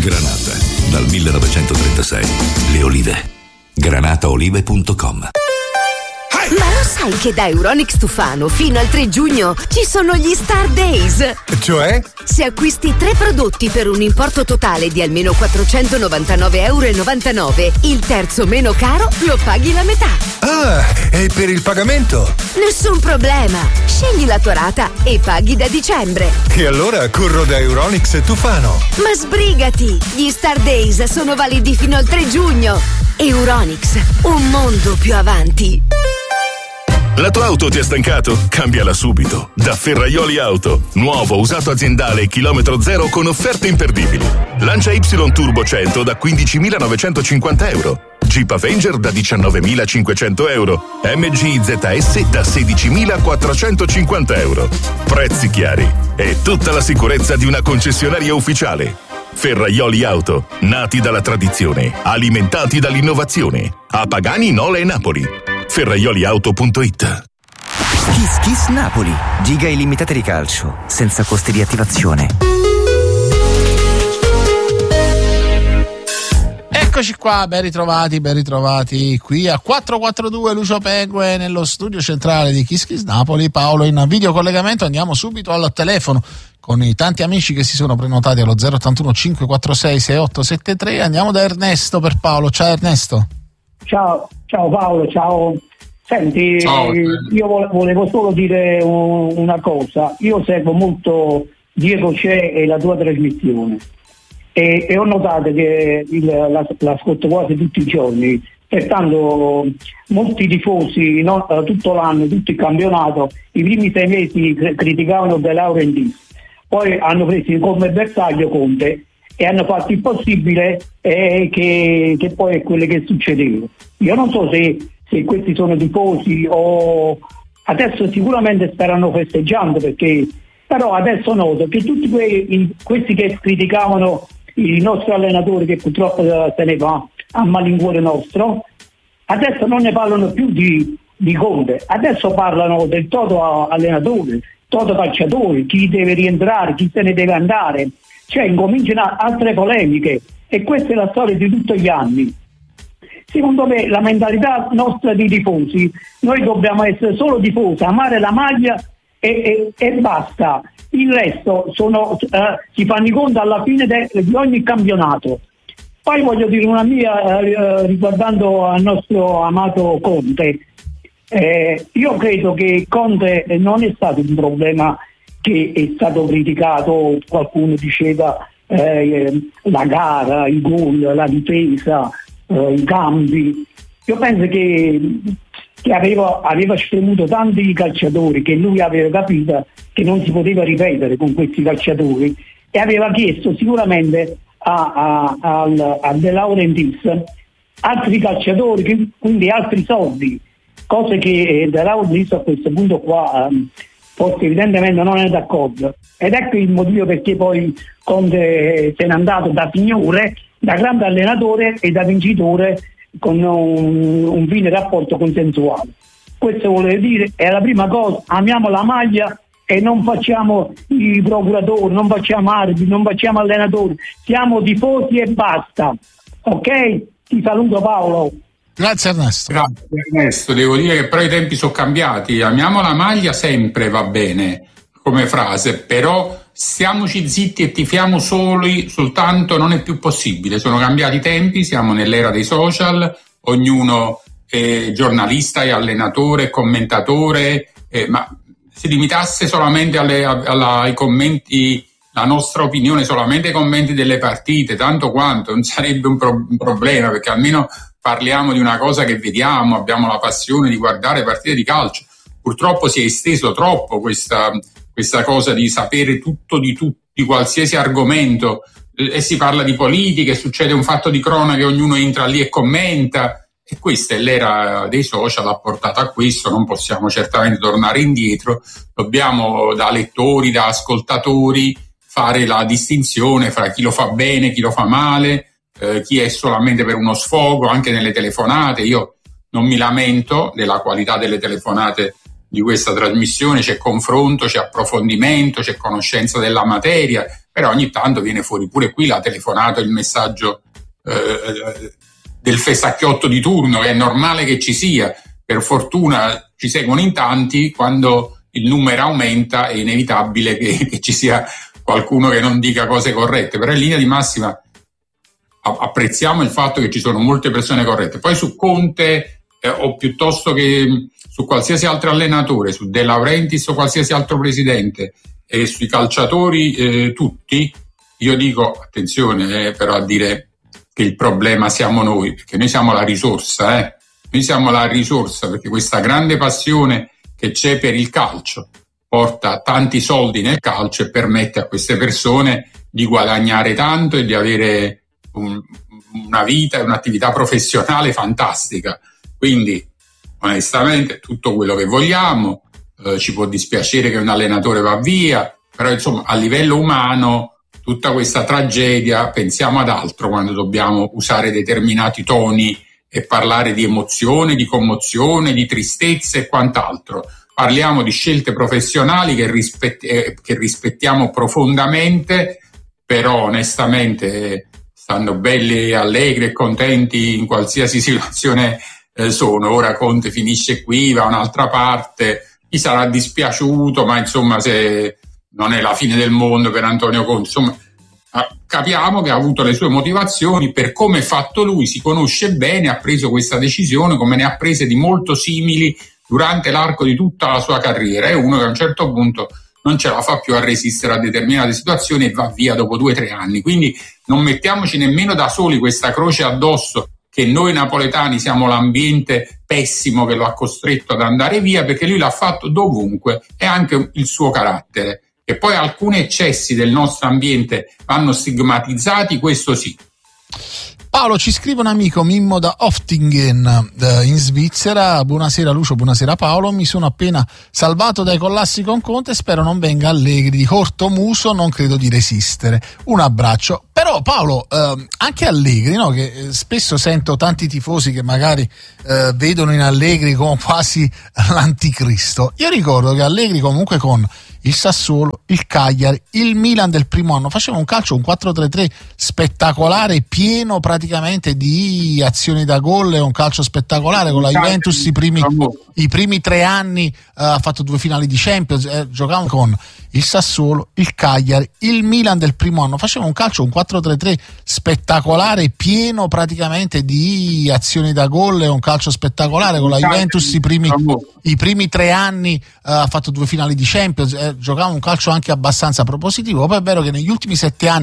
Granata, dal 1936. Le olive. granataolive.com. Ma lo sai che da Euronics Tufano fino al 3 giugno ci sono gli Star Days? Cioè? Se acquisti 3 prodotti per un importo totale di almeno 499,99 €, il terzo meno caro lo paghi la metà. Ah, e per il pagamento? Nessun problema. Scegli la tua rata e paghi da dicembre. E allora corro da Euronics Tufano. Ma sbrigati! Gli Star Days sono validi fino al 3 giugno. Euronics, un mondo più avanti. La tua auto ti ha stancato? Cambiala subito. Da Ferraioli Auto. Nuovo, usato aziendale, chilometro zero con offerte imperdibili. Lancia Y Turbo 100 da 15.950 €. Jeep Avenger da 19.500 €. MG ZS da 16.450 €. Prezzi chiari e tutta la sicurezza di una concessionaria ufficiale. Ferraioli Auto, nati dalla tradizione, alimentati dall'innovazione. A Pagani, Nola e Napoli. Ferraioliauto.it. Kiss Kiss Napoli. Giga illimitate di calcio, senza costi di attivazione. Eccoci qua, ben ritrovati qui a 442 Lucio Pegue nello studio centrale di Kiss Kiss Napoli. Paolo in videocollegamento, andiamo subito al telefono con i tanti amici che si sono prenotati allo 081 546 6873. Andiamo da Ernesto per Paolo. Ciao Ernesto. Ciao Paolo, ciao. Senti, ciao. Io volevo solo dire una cosa. Io seguo molto Diego C'è e la tua trasmissione e ho notato che l'ascolto quasi tutti i giorni, pertanto molti tifosi tutto l'anno, tutto il campionato, i primi 6 mesi criticavano De Laurentiis, poi hanno preso come bersaglio Conte e hanno fatto il possibile che poi è quello che succedeva. Io non so se questi sono tifosi o adesso sicuramente staranno festeggiando, perché però adesso noto che tutti questi che criticavano i nostri allenatori, che purtroppo se ne va a malincuore nostro, adesso non ne parlano più di Conte, adesso parlano del toto allenatore, toto calciatore, chi deve rientrare, chi se ne deve andare, cioè incominciano altre polemiche e questa è la storia di tutti gli anni. Secondo me la mentalità nostra di tifosi, noi dobbiamo essere solo tifosi, amare la maglia e basta. Il resto si fanno i conti alla fine di ogni campionato. Poi voglio dire una mia riguardando al nostro amato Conte. Io credo che Conte non è stato un problema che è stato criticato, qualcuno diceva la gara, i gol, la difesa, i cambi. Io penso che aveva spremuto tanti calciatori, che lui aveva capito che non si poteva ripetere con questi calciatori e aveva chiesto sicuramente a De Laurentiis altri calciatori, quindi altri soldi, cose che De Laurentiis a questo punto qua forse evidentemente non è d'accordo, ed ecco il motivo perché poi Conte se n'è andato da signore, da grande allenatore e da vincitore, con un fine rapporto consensuale. Questo vuole dire, è la prima cosa, amiamo la maglia e non facciamo i procuratori, non facciamo arbitri, non facciamo allenatori, siamo tifosi e basta. Ok? Ti saluto Paolo. Grazie Ernesto. Grazie Ernesto, devo dire che però i tempi sono cambiati, amiamo la maglia sempre va bene come frase, però stiamoci zitti e tifiamo soltanto non è più possibile, sono cambiati i tempi, siamo nell'era dei social, ognuno è giornalista, è allenatore, è commentatore, ma si limitasse solamente ai commenti, la nostra opinione solamente ai commenti delle partite, tanto quanto non sarebbe un problema, perché almeno parliamo di una cosa che vediamo, abbiamo la passione di guardare partite di calcio. Purtroppo si è esteso troppo questa cosa di sapere tutto di qualsiasi argomento, e si parla di politica, succede un fatto di cronaca che ognuno entra lì e commenta, e questa è l'era dei social, ha portato a questo. Non possiamo certamente tornare indietro, dobbiamo da lettori, da ascoltatori fare la distinzione fra chi lo fa bene, chi lo fa male, chi è solamente per uno sfogo, anche nelle telefonate. Io non mi lamento della qualità delle telefonate di questa trasmissione, c'è confronto, c'è approfondimento, c'è conoscenza della materia, però ogni tanto viene fuori pure qui la telefonata, il messaggio del fessacchiotto di turno, che è normale che ci sia. Per fortuna ci seguono in tanti, quando il numero aumenta è inevitabile che ci sia qualcuno che non dica cose corrette, però in linea di massima apprezziamo il fatto che ci sono molte persone corrette. Poi su Conte o piuttosto che su qualsiasi altro allenatore, su De Laurentiis o qualsiasi altro presidente e sui calciatori tutti, io dico attenzione però a dire che il problema siamo noi, perché noi siamo la risorsa, noi siamo la risorsa, perché questa grande passione che c'è per il calcio porta tanti soldi nel calcio e permette a queste persone di guadagnare tanto e di avere una vita e un'attività professionale fantastica. Quindi onestamente tutto quello che vogliamo, ci può dispiacere che un allenatore va via, però insomma a livello umano tutta questa tragedia, pensiamo ad altro quando dobbiamo usare determinati toni e parlare di emozione, di commozione, di tristezza e quant'altro. Parliamo di scelte professionali che rispettiamo profondamente, però onestamente stanno belli, allegri e contenti in qualsiasi situazione sono. Ora Conte finisce qui, va a un'altra parte, gli sarà dispiaciuto, ma insomma se non è la fine del mondo per Antonio Conte. Insomma, capiamo che ha avuto le sue motivazioni, per come è fatto lui, si conosce bene, ha preso questa decisione come ne ha prese di molto simili durante l'arco di tutta la sua carriera. È uno che a un certo punto non ce la fa più a resistere a determinate situazioni e va via dopo 2 o 3 anni. Quindi non mettiamoci nemmeno da soli questa croce addosso che noi napoletani siamo l'ambiente pessimo che lo ha costretto ad andare via, perché lui l'ha fatto dovunque, è anche il suo carattere. E poi alcuni eccessi del nostro ambiente vanno stigmatizzati, questo sì. Paolo, ci scrive un amico, Mimmo da Oftingen in Svizzera. Buonasera Lucio, buonasera Paolo, mi sono appena salvato dai collassi con Conte, spero non venga Allegri, di corto muso non credo di resistere, un abbraccio. Però Paolo, anche Allegri, no? Che spesso sento tanti tifosi che magari vedono in Allegri come quasi l'anticristo. Io ricordo che Allegri comunque con il Sassuolo, il Cagliari, il Milan del primo anno faceva un calcio, un 4-3-3 spettacolare, pieno praticamente di azioni da gol, un calcio spettacolare con la Juventus. I primi 3 anni ha fatto 2 finali di Champions, giocavano con il Sassuolo, il Cagliari, il Milan del primo anno faceva un calcio, un 4-3-3 spettacolare, pieno praticamente di azioni da gol, un calcio spettacolare con la Juventus. I primi 3 anni ha fatto 2 finali di Champions, giocava un calcio anche abbastanza propositivo. Poi è vero che negli ultimi 7 anni